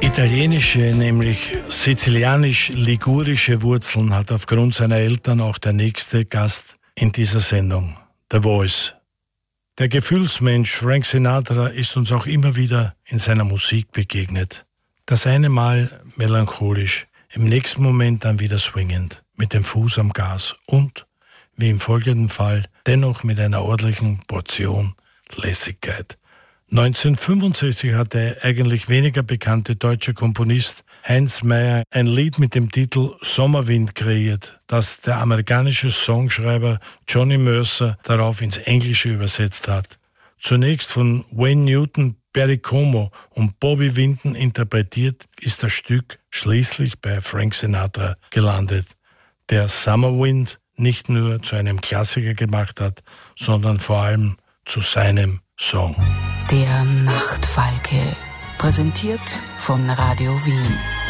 Italienische, nämlich sizilianisch-ligurische Wurzeln hat aufgrund seiner Eltern auch der nächste Gast in dieser Sendung, The Voice. Der Gefühlsmensch Frank Sinatra ist uns auch immer wieder in seiner Musik begegnet. Das eine Mal melancholisch, im nächsten Moment dann wieder swingend, mit dem Fuß am Gas und, wie im folgenden Fall, dennoch mit einer ordentlichen Portion Lässigkeit. 1965 hat der eigentlich weniger bekannte deutsche Komponist Heinz Meyer ein Lied mit dem Titel Sommerwind kreiert, das der amerikanische Songschreiber Johnny Mercer darauf ins Englische übersetzt hat. Zunächst von Wayne Newton, Perry Como und Bobby Vinton interpretiert, ist das Stück schließlich bei Frank Sinatra gelandet, der Summer Wind nicht nur zu einem Klassiker gemacht hat, sondern vor allem zu seinem Song. Der Nachtfalke, präsentiert von Radio Wien.